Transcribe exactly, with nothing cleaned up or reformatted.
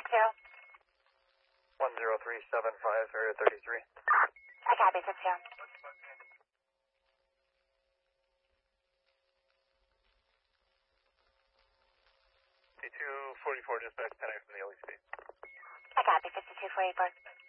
zero. one zero three seven five, area thirty-three. I copy, six zero. two forty-four, dispatch ten from the L E C. I copy, fifty-two forty-four.